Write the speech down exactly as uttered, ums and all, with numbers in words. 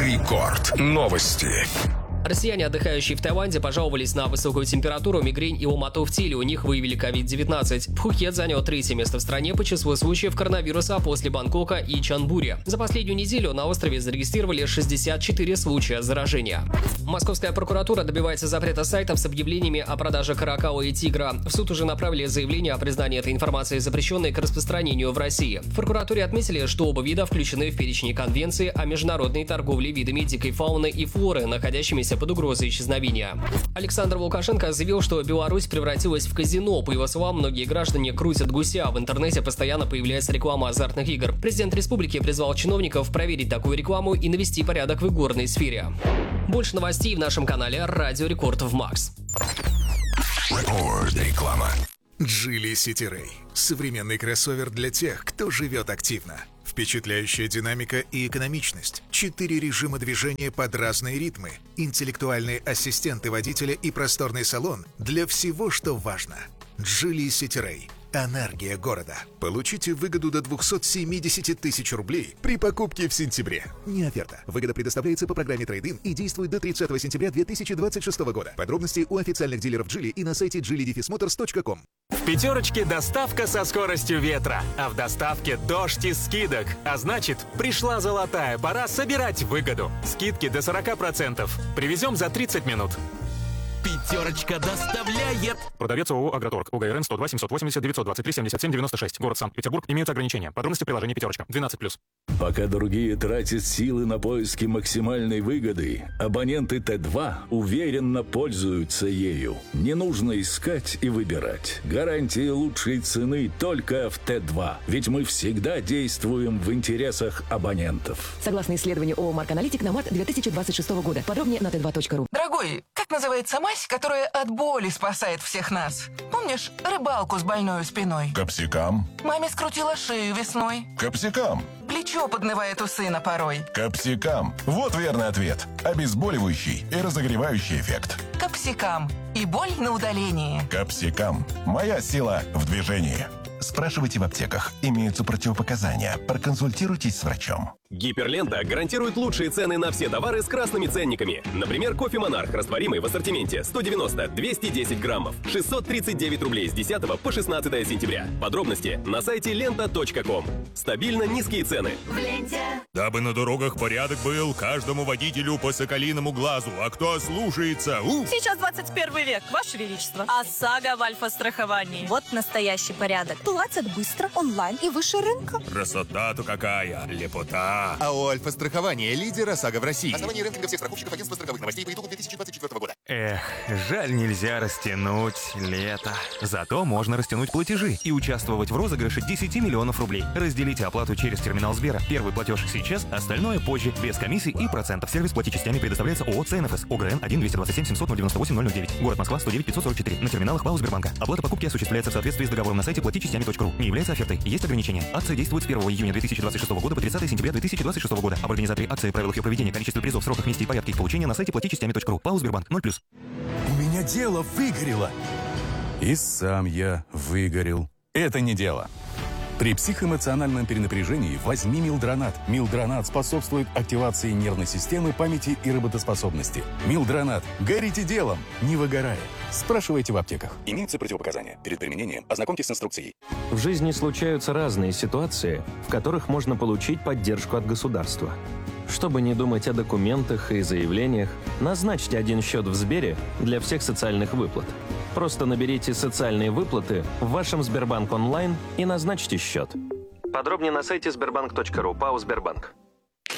Рекорд. Новости. Россияне, отдыхающие в Таиланде, пожаловались на высокую температуру, мигрень и ломоту в теле. У них выявили ковид девятнадцать. Пхукет занял третье место в стране по числу случаев коронавируса после Бангкока и Чанбури. За последнюю неделю на острове зарегистрировали шестьдесят четыре случая заражения. Московская прокуратура добивается запрета сайтов с объявлениями о продаже каракала и тигра. В суд уже направили заявление о признании этой информации запрещенной к распространению в России. В прокуратуре отметили, что оба вида включены в перечень Конвенции о международной торговле видами дикой фауны и флоры, находящимися под угрозой исчезновения. Александр Лукашенко заявил, что Беларусь превратилась в казино. По его словам, многие граждане крутят гуся. В интернете постоянно появляется реклама азартных игр. Президент республики призвал чиновников проверить такую рекламу и навести порядок в игорной сфере. Больше новостей в нашем канале Радио Рекорд в Макс. Рекорд. Реклама. Geely City Ray. Современный кроссовер для тех, кто живет активно. Впечатляющая динамика и экономичность. Четыре режима движения под разные ритмы. Интеллектуальные ассистенты водителя и просторный салон для всего, что важно. Geely City Ray. Энергия города. Получите выгоду до двухсот семидесяти тысяч рублей при покупке в сентябре. Не оферта. Выгода предоставляется по программе Трейд-ин и действует до тридцатого сентября две тысячи двадцать шестого года. Подробности у официальных дилеров Geely и на сайте джили моторс точка ком. В пятерочке доставка со скоростью ветра, а в доставке дождь из скидок. А значит, пришла золотая пора собирать выгоду. Скидки до сорока процентов. Привезем за тридцать минут. Пятерочка доставляет. Продавец ООО «Агроторг». УГРН сто два семьсот восемьдесят девятьсот двадцать три семьдесят семь девяносто шесть. Город Санкт-Петербург. Имеются ограничения. Подробности в приложении «Пятерочка». двенадцать плюс. Пока другие тратят силы на поиски максимальной выгоды, абоненты Т два уверенно пользуются ею. Не нужно искать и выбирать. Гарантии лучшей цены только в Т два. Ведь мы всегда действуем в интересах абонентов. Согласно исследованию ООО «Марк Аналитик» на март две тысячи двадцать шестого года. Подробнее на тэ два точка ру. Дорогой, как называется мазь, которая от боли спасает всех нас? Помнишь рыбалку с больной спиной? Капсикам. Маме скрутила шею весной. Капсикам. Плечо поднывает у сына порой. Капсикам. Вот верный ответ. Обезболивающий и разогревающий эффект. Капсикам. И боль на удалении. Капсикам. Моя сила в движении. Спрашивайте в аптеках. Имеются противопоказания. Проконсультируйтесь с врачом. Гиперлента гарантирует лучшие цены на все товары с красными ценниками. Например, кофе «Монарх» растворимый в ассортименте сто девяносто - двести десять граммов. шестьсот тридцать девять рублей с десятого по шестнадцатое сентября. Подробности на сайте лента точка ком. Стабильно низкие цены. В ленте. Дабы на дорогах порядок был, каждому водителю по соколиному глазу. А кто слушается? У! Сейчас двадцать первый век, Ваше Величество. ОСАГО в альфа-страховании. Вот настоящий порядок. Платят быстро, онлайн и выше рынка. Красота-то какая! Лепота! АО «Альфа-страхование» — лидер ОСАГО в России. Основание рейтинга всех страховщиков агентства страховых новостей по итогу две тысячи двадцать четвёртого года. Эх, жаль, нельзя растянуть лето. Зато можно растянуть платежи и участвовать в розыгрыше десяти миллионов рублей. Разделите оплату через терминал Сбера. Первый платеж сейчас, остальное позже, без комиссий и процентов. Сервис «Плати частями» предоставляется ООО «ЦНФС». ОГРН один двести двадцать семь семьсот ноль девяносто восемь ноль ноль девять. Город Москва, сто девять пятьсот сорок четыре. На терминалах ПАО Сбербанка. Оплата покупки осуществляется в соответствии с договором на сайте плати частями точка ру. Не является офертой. Есть ограничения. Акция действует с первого июня две тысячи двадцать шестого года по тридцатое сентября две тысячи двадцать шестого года. Об организаторе акции, правилах ее проведения, количестве призов, сроках, месте и порядке их получения на сайте плати частями точка ру. ПАО Сбербанк ноль плюс. У меня дело выгорело. И сам я выгорел. Это не дело. При психоэмоциональном перенапряжении возьми Милдронат. Милдронат способствует активации нервной системы, памяти и работоспособности. Милдронат. Горите делом, не выгорая. Спрашивайте в аптеках. Имеются противопоказания. Перед применением ознакомьтесь с инструкцией. В жизни случаются разные ситуации, в которых можно получить поддержку от государства. Чтобы не думать о документах и заявлениях, назначьте один счет в Сбере для всех социальных выплат. Просто наберите «Социальные выплаты» в вашем Сбербанк онлайн и назначьте счет. Подробнее на сайте сбербанк точка ру. ПАО Сбербанк.